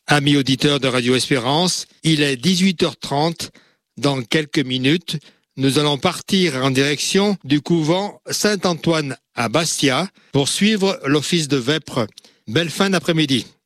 Amis auditeurs de Radio Espérance, il est 18h30. Dans quelques minutes, nous allons partir en direction du couvent Saint-Antoine à Bastia pour suivre l'office de vêpres. Belle fin d'après-midi.